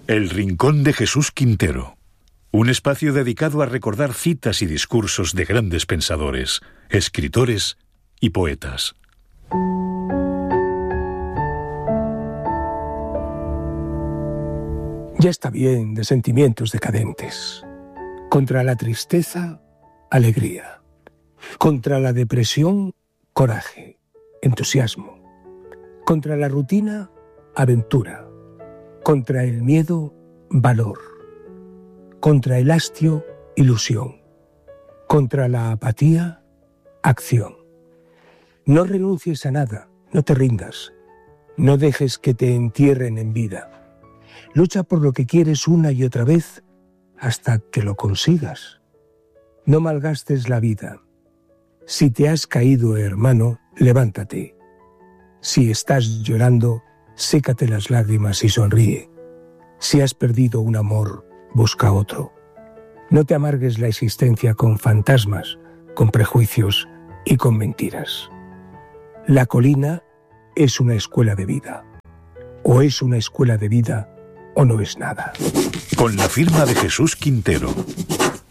El Rincón de Jesús Quintero. Un espacio dedicado a recordar citas y discursos de grandes pensadores, escritores y poetas. Ya está bien de sentimientos decadentes. Contra la tristeza, alegría. Contra la depresión, coraje, entusiasmo. Contra la rutina, aventura. Contra el miedo, valor. Contra el hastio, ilusión. Contra la apatía, acción. No renuncies a nada, no te rindas. No dejes que te entierren en vida. Lucha por lo que quieres una y otra vez hasta que lo consigas. No malgastes la vida. Si te has caído, hermano, levántate. Si estás llorando, sécate las lágrimas y sonríe. Si has perdido un amor, busca otro. No te amargues la existencia con fantasmas, con prejuicios y con mentiras. La colina es una escuela de vida. O es una escuela de vida o no es nada. Con la firma de Jesús Quintero.